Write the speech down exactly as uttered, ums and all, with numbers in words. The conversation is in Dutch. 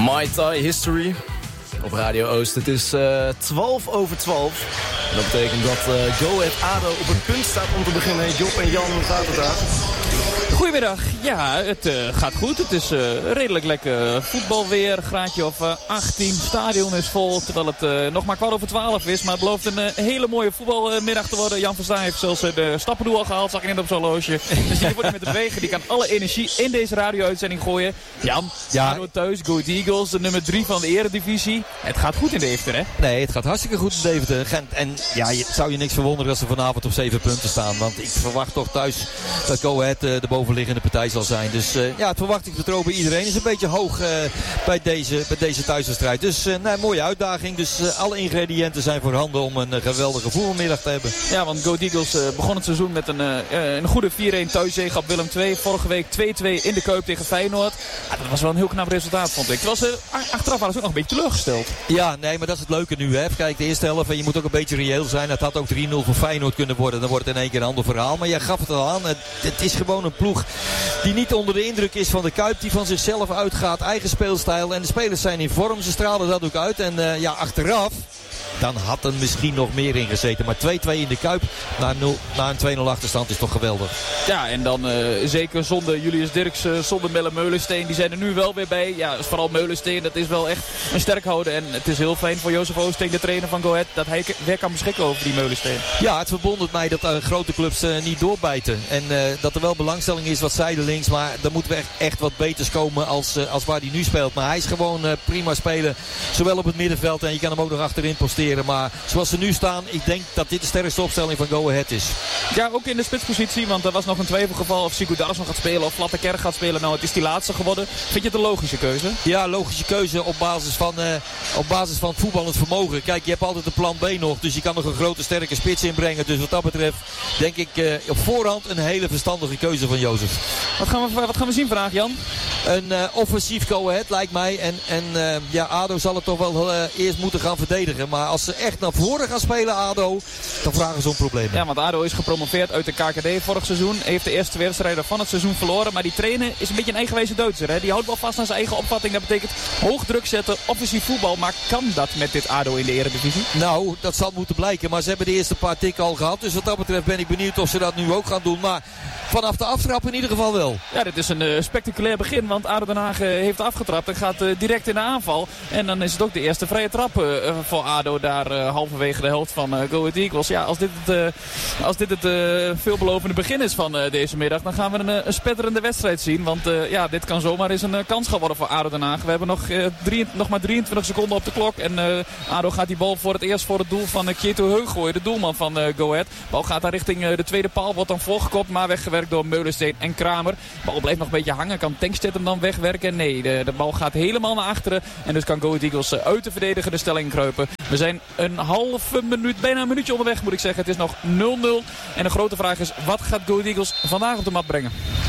Muay Thai History op Radio Oost. Het is uh, twaalf over twaalf. En dat betekent dat uh, Go Ahead ADO op het punt staat om te beginnen. Job en Jan, hoe gaat het daar? Goedemiddag. Ja, het uh, gaat goed. Het is uh, redelijk lekker voetbalweer. Graadje of uh, achttien. Stadion is vol. Terwijl het uh, nog maar kwart over twaalf is. Maar het belooft een uh, hele mooie voetbalmiddag te worden. Jan van Staaij heeft zelfs uh, de stappendoel al gehaald. Zag ik net op zo'n horloge. Dus die wordt met de bewegen. Die kan alle energie in deze radio-uitzending gooien. Jan, ja. ADO thuis. Go Ahead Eagles. De nummer drie van de eredivisie. Het gaat goed in Deventer, hè? Nee, het gaat hartstikke goed in Deventer. En, en ja, je, zou je niks verwonderen als ze vanavond op zeven punten staan. Want ik verwacht toch thuis dat Go Ahead uh, de bovenliggende partij zal zijn. Dus uh, ja, het verwachtingspatroon bij iedereen is een beetje hoog uh, bij, deze, bij deze thuiswedstrijd. Dus uh, nou, mooie uitdaging. Dus uh, alle ingrediënten zijn voorhanden om een uh, geweldige voetbalmiddag te hebben. Ja, want Go Ahead Eagles uh, begon het seizoen met een, uh, een goede vier-een thuiszege op Willem twee. Vorige week twee-twee in de Kuip tegen Feyenoord. Ja, dat was wel een heel knap resultaat, vond ik. Terwijl ze, achteraf waren ze ook nog een beetje teleurgesteld. Ja, nee, maar dat is het leuke nu. Hè. Kijk, de eerste helft, en je moet ook een beetje reëel zijn. Het had ook drie nul voor Feyenoord kunnen worden. Dan wordt het in één keer een ander verhaal. Maar jij gaf het al aan. Het, het is gewoon een ploeg die niet onder de indruk is van de Kuip. Die van zichzelf uitgaat. Eigen speelstijl. En de spelers zijn in vorm. Ze stralen dat ook uit. En uh, ja, achteraf, dan had er misschien nog meer in gezeten. Maar twee-twee in de Kuip na, nul, na een twee nul achterstand is toch geweldig. Ja, en dan uh, zeker zonder Julius Dirksen, zonder Melle Meulensteen. Die zijn er nu wel weer bij. Ja, vooral Meulensteen, dat is wel echt een sterk houden. En het is heel fijn voor Jozef Oosting, de trainer van Go Ahead, dat hij weer kan beschikken over die Meulensteen. Ja, het verwondert mij dat uh, grote clubs uh, niet doorbijten. En uh, dat er wel belangstelling is wat zijdelings. Maar er moeten we echt, echt wat beters komen als, uh, als waar hij nu speelt. Maar hij is gewoon uh, prima spelen. Zowel op het middenveld en je kan hem ook nog achterin posteren. Maar zoals ze nu staan, ik denk dat dit de sterkste opstelling van Go Ahead is. Ja, ook in de spitspositie, want er was nog een twijfelgeval of Sigurd Darsson gaat spelen of Latte Kerk gaat spelen. Nou, het is die laatste geworden. Vind je het een logische keuze? Ja, logische keuze op basis van, uh, op basis van het voetballend vermogen. Kijk, je hebt altijd een plan B nog, dus je kan nog een grote sterke spits inbrengen. Dus wat dat betreft, denk ik uh, op voorhand een hele verstandige keuze van Jozef. Wat gaan we, wat gaan we zien vandaag, Jan? Een uh, offensief Go Ahead, lijkt mij. En, en uh, ja, ADO zal het toch wel uh, eerst moeten gaan verdedigen. Maar als ze echt naar voren gaan spelen, ADO, dan vragen ze om problemen. Ja, want ADO is gepromoveerd uit de K K D vorig seizoen. Heeft de eerste wedstrijden van het seizoen verloren. Maar die trainer is een beetje een eigenwijze Duitser. Hè? Die houdt wel vast aan zijn eigen opvatting. Dat betekent hoog druk zetten, offensief voetbal. Maar kan dat met dit ADO in de eredivisie? Nou, dat zal moeten blijken. Maar ze hebben de eerste paar tikken al gehad. Dus wat dat betreft ben ik benieuwd of ze dat nu ook gaan doen. Maar vanaf de aftrap in ieder geval wel. Ja, dit is een uh, spectaculair begin. Want ADO Den Haag uh, heeft afgetrapt en gaat uh, direct in de aanval. En dan is het ook de eerste vrije trap uh, voor ADO daar uh, halverwege de helft van uh, Go Ahead Eagles. Ja, als dit het, uh, als dit het uh, veelbelovende begin is van uh, deze middag, dan gaan we een, uh, een spetterende wedstrijd zien. Want uh, ja, dit kan zomaar eens een uh, kans gaan worden voor ADO Den Haag. We hebben nog, uh, drie, nog maar drieëntwintig seconden op de klok. En uh, ADO gaat die bal voor het eerst voor het doel van uh, Kjeto Heug gooien, de doelman van uh, Go Ahead. De bal gaat daar richting uh, de tweede paal, wordt dan voorgekopt, maar weggewerkt door Meulensteen en Kramer. De bal blijft nog een beetje hangen, kan Tankstedt hem dan wegwerken? Nee, de, de bal gaat helemaal naar achteren. En dus kan Go Ahead Eagles uh, uit de verdedigende stelling kruipen. We zijn een halve minuut, bijna een minuutje onderweg moet ik zeggen. Het is nog nul nul. En de grote vraag is, wat gaat Go Ahead Eagles vandaag op de mat brengen?